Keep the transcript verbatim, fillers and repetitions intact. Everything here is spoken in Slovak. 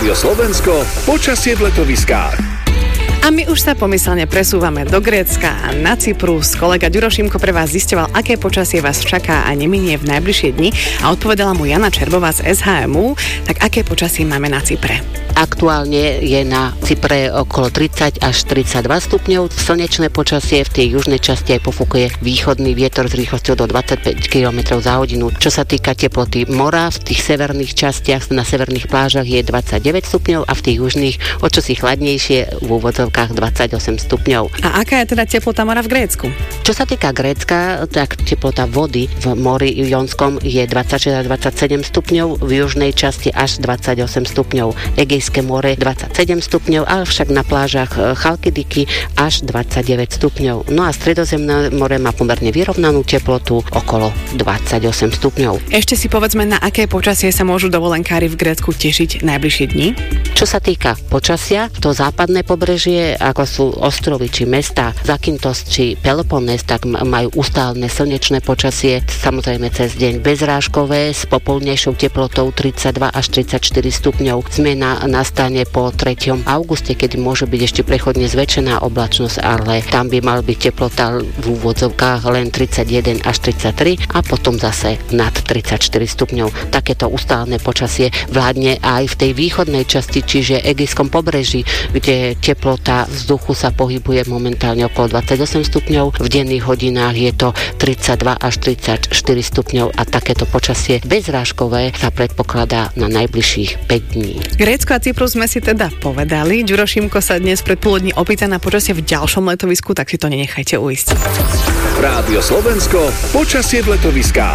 Rádio Slovensko, počasie v letoviskách. A my už sa pomyselne presúvame do Grécka a na Cyprus. Kolega Ďuro Šimko pre vás zisťoval, aké počasie vás čaká a neminie v najbližšie dni a odpovedala mu Jana Čerbová z es há em ú. Tak aké počasie máme na Cypre? Aktuálne je na Cypre okolo tridsať až tridsaťdva stupňov. Slnečné počasie, v tej južnej časti aj pofúkuje východný vietor s rýchlosťou do dvadsaťpäť kilometrov za hodinu. Čo sa týka teploty mora, v tých severných častiach na severných plážach je dvadsaťdeväť stupňov a v tých južných o čosi chladnejšie v úvodzovkách dvadsaťosem stupňov. A aká je teda teplota mora v Grécku? Čo sa týka Grécka, tak teplota vody v mori Jónskom je dvadsaťšesť až dvadsaťsedem stupňov, v južnej časti až dvadsaťosem stupňov. Egejské more dvadsaťsedem stupňov, ale však na plážach Chalkidiky až dvadsaťdeväť stupňov. No a Stredozemné more má pomerne vyrovnanú teplotu okolo dvadsaťosem stupňov. Ešte si povedzme, na aké počasie sa môžu dovolenkári v Grécku tešiť najbližšie dni? Čo sa týka počasia, to západné pobrežie, ako sú ostrovy či mesta Zakynthos či Peloponés, tak majú ustálené slnečné počasie, samozrejme cez deň bezrážkové s popoludnejšou teplotou tridsaťdva až tridsaťštyri stupňov. Zmena nastane po tretieho auguste, kedy môže byť ešte prechodne zväčšená oblačnosť, ale tam by mal byť teplota v úvodzovkách len tridsaťjeden až tridsaťtri a potom zase nad tridsaťštyri stupňov. Takéto ustálené počasie vládne aj v tej východnej časti, čiže Egejskom pobreží, kde teplota vzduchu sa pohybuje momentálne okolo dvadsaťosem stupňov, v denných hodinách je to tridsaťdva až tridsaťštyri stupňov a takéto počasie bezrážkové sa predpokladá na najbližších päť dní. Grécko a Cyprus sme si teda povedali. Ďuro Šimko sa dnes predpoludní opýta na počasie v ďalšom letovisku, tak si to nenechajte ujsť. Rádio Slovensko, počasie v letoviskách.